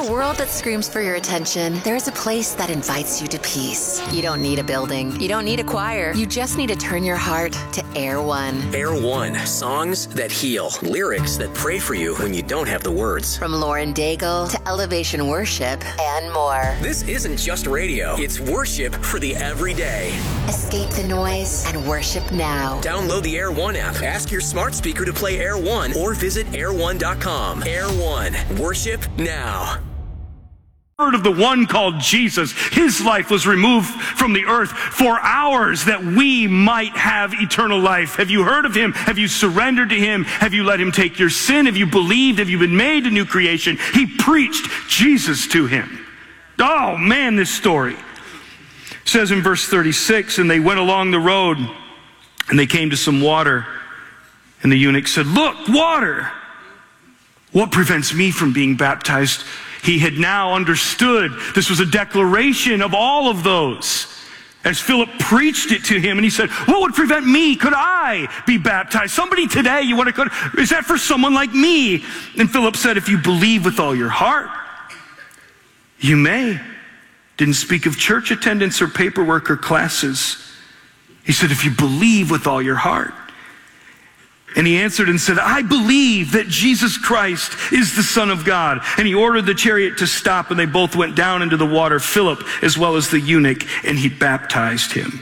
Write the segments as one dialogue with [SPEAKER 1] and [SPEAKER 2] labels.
[SPEAKER 1] a world that screams for your attention, there's a place that invites you to peace. You don't need a building. You don't need a choir. You just need to turn your heart to Air One.
[SPEAKER 2] Air One, songs that heal, lyrics that pray for you when you don't have the words.
[SPEAKER 1] From Lauren Daigle to Elevation Worship and more.
[SPEAKER 2] This isn't just radio. It's worship for the everyday.
[SPEAKER 1] Escape the noise and worship now.
[SPEAKER 2] Download the Air One app. Ask your smart speaker to play Air One or visit air1.com. Air One, worship now.
[SPEAKER 3] Of the one called Jesus. His life was removed from the earth for ours that we might have eternal life. Have you heard of him? Have you surrendered to him? Have you let him take your sin? Have you believed? Have you been made a new creation? He preached Jesus to him. Oh man, this story. It says in verse 36, and they went along the road and they came to some water, and the eunuch said, "Look, water! What prevents me from being baptized?" He had now understood this was a declaration of all of those. As Philip preached it to him, and he said, "What would prevent me? Could I be baptized?" Somebody today, you want to, is that for someone like me? And Philip said, "If you believe with all your heart, you may." Didn't speak of church attendance or paperwork or classes. He said, "If you believe with all your heart." And he answered and said, "I believe that Jesus Christ is the Son of God." And he ordered the chariot to stop, and they both went down into the water, Philip as well as the eunuch, and he baptized him.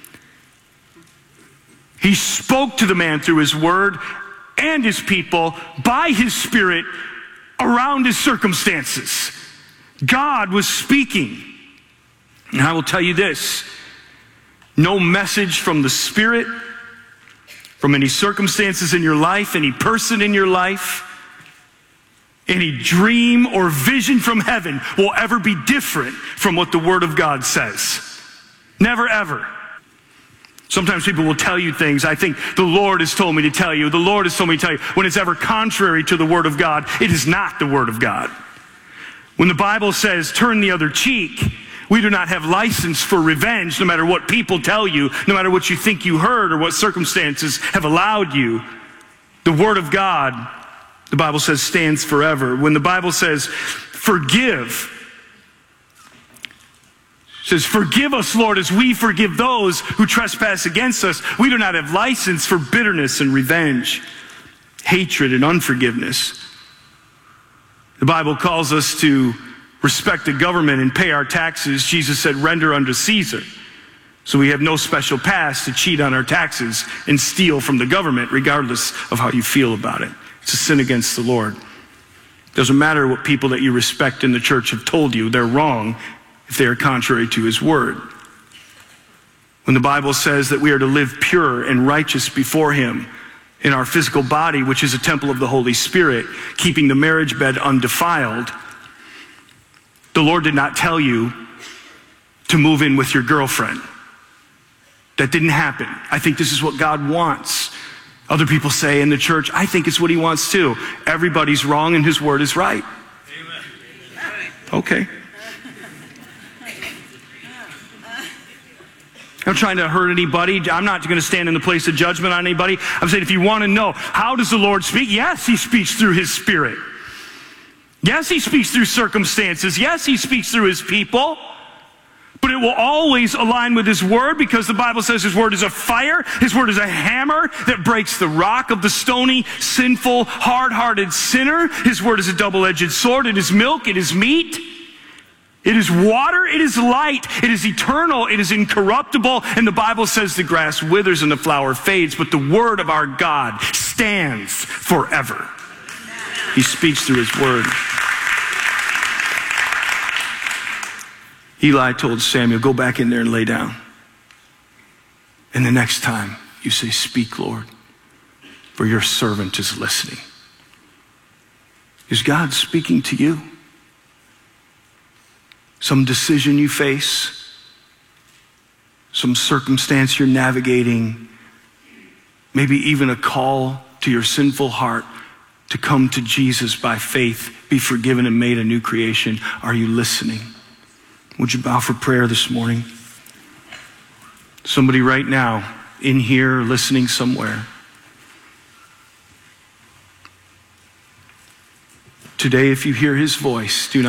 [SPEAKER 3] He spoke to the man through his word and his people by his Spirit around his circumstances. God was speaking. And I will tell you this, no message from the Spirit, from any circumstances in your life, any person in your life, any dream or vision from heaven will ever be different from what the Word of God says. Never, ever. Sometimes people will tell you things, "I think the Lord has told me to tell you, the Lord has told me to tell you." When it's ever contrary to the Word of God, it is not the Word of God. When the Bible says, "Turn the other cheek," we do not have license for revenge, no matter what people tell you, no matter what you think you heard or what circumstances have allowed you. The Word of God, the Bible says, stands forever. When the Bible says, "Forgive," it says, "Forgive us, Lord, as we forgive those who trespass against us," we do not have license for bitterness and revenge, hatred and unforgiveness. The Bible calls us to respect the government and pay our taxes. Jesus said, "Render unto Caesar." So we have no special pass to cheat on our taxes and steal from the government, regardless of how you feel about it. It's a sin against the Lord. Doesn't matter what people that you respect in the church have told you, they're wrong if they are contrary to his word. When the Bible says that we are to live pure and righteous before him in our physical body, which is a temple of the Holy Spirit, keeping the marriage bed undefiled, the Lord did not tell you to move in with your girlfriend. That didn't happen. I think this is what God wants. Other people say in the church, "I think it's what he wants too." Everybody's wrong and his word is right. Amen. Okay. I'm trying to hurt anybody. I'm not going to stand in the place of judgment on anybody. I'm saying if you want to know, how does the Lord speak? Yes, he speaks through his Spirit. Yes, he speaks through circumstances. Yes, he speaks through his people. But it will always align with his word, because the Bible says his word is a fire. His word is a hammer that breaks the rock of the stony, sinful, hard-hearted sinner. His word is a double-edged sword. It is milk. It is meat. It is water. It is light. It is eternal. It is incorruptible. And the Bible says the grass withers and the flower fades, but the word of our God stands forever. He speaks through his word. Eli told Samuel, "Go back in there and lay down. And the next time you say, 'Speak, Lord, for your servant is listening.'" Is God speaking to you? Some decision you face, some circumstance you're navigating, maybe even a call to your sinful heart to come to Jesus by faith, be forgiven and made a new creation. Are you listening? Would you bow for prayer this morning? Somebody right now in here, listening somewhere. Today, if you hear his voice, do not